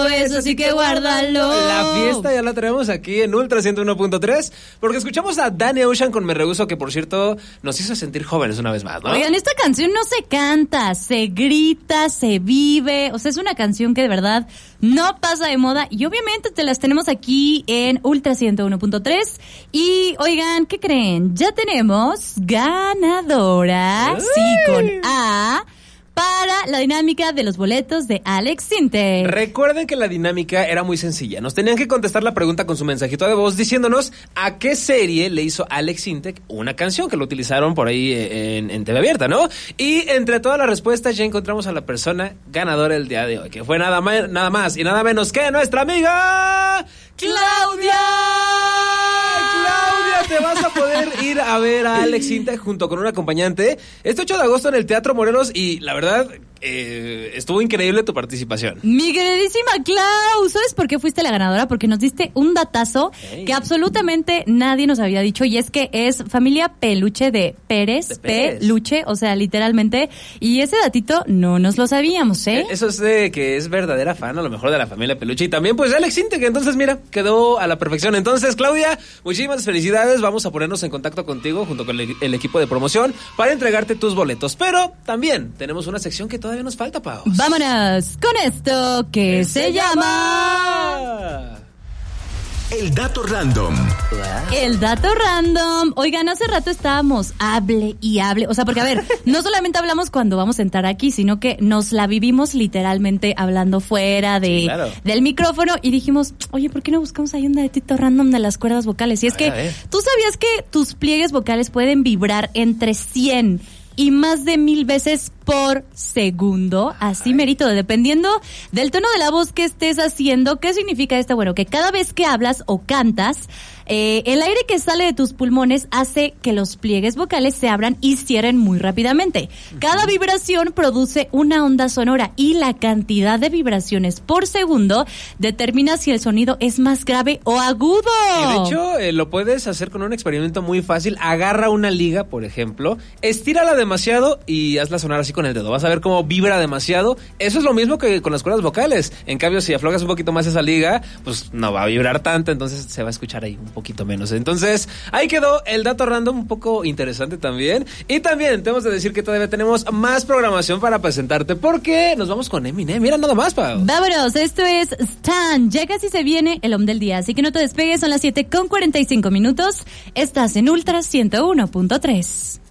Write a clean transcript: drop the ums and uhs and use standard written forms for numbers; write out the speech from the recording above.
eso sí que guárdalo. La fiesta ya la traemos aquí en Ultra 101.3, porque escuchamos a Danny Ocean con Me Rehuso, que por cierto nos hizo sentir jóvenes una vez más, ¿no? Oigan, esta canción no se canta, se grita, se vive, o sea, es una canción que de verdad no pasa de moda y obviamente te las tenemos aquí en Ultra 101.3 y oigan, ¿qué creen? Ya tenemos ganadora, sí, con A, para la dinámica de los boletos de Alex Sintek. Recuerden que la dinámica era muy sencilla. Nos tenían que contestar la pregunta con su mensajito de voz diciéndonos a qué serie le hizo Alex Sintek una canción que lo utilizaron por ahí en TV Abierta, ¿no? Y entre todas las respuestas ya encontramos a la persona ganadora el día de hoy, que fue nada más y nada menos que nuestra amiga Claudia. Claudia, te vas a poder ir a ver a Alex Sintek junto con un acompañante este 8 de agosto en el Teatro Morelos y la verdad estuvo increíble tu participación. Mi queridísima Clau, ¿sabes por qué fuiste la ganadora? Porque nos diste un datazo que absolutamente nadie nos había dicho y es que es familia peluche de Pérez. Peluche, o sea, literalmente, y ese datito no nos lo sabíamos, ¿eh? Eso es de que es verdadera fan a lo mejor de la familia peluche y también pues Alex Sintek, entonces mira, quedó a la perfección. Entonces, Claudia, muchísimas felicidades, vamos a ponernos en contacto contigo junto con el equipo de promoción para entregarte tus boletos, pero también tenemos una sección que todavía nos falta, Pau. Vámonos con esto que se llama... El dato random. El dato random. Oigan, hace rato estábamos hable y hable. O sea, porque a ver, no solamente hablamos cuando vamos a entrar aquí, sino que nos la vivimos literalmente hablando fuera de, claro, del micrófono y dijimos, oye, ¿por qué no buscamos ahí un datito random de las cuerdas vocales? Y es que, ¿tú sabías que tus pliegues vocales pueden vibrar entre 100 y más de 1000 veces por segundo? Así merito, dependiendo del tono de la voz que estés haciendo. ¿Qué significa esto? Bueno, que cada vez que hablas o cantas, el aire que sale de tus pulmones hace que los pliegues vocales se abran y cierren muy rápidamente. Cada vibración produce una onda sonora y la cantidad de vibraciones por segundo determina si el sonido es más grave o agudo. Y de hecho, lo puedes hacer con un experimento muy fácil. Agarra una liga, por ejemplo, estírala demasiado y hazla sonar así con el dedo. Vas a ver cómo vibra demasiado. Eso es lo mismo que con las cuerdas vocales. En cambio, si aflojas un poquito más esa liga, pues no va a vibrar tanto, entonces se va a escuchar ahí un poquito menos. Entonces, ahí quedó el dato random, un poco interesante también. Y también tenemos que decir que todavía tenemos más programación para presentarte, porque nos vamos con Eminem. Mira nada más, Pau. Vámonos, esto es Stan. Ya casi se viene el hombre del día, así que no te despegues, son las 7:45. Estás en Ultra 101.3.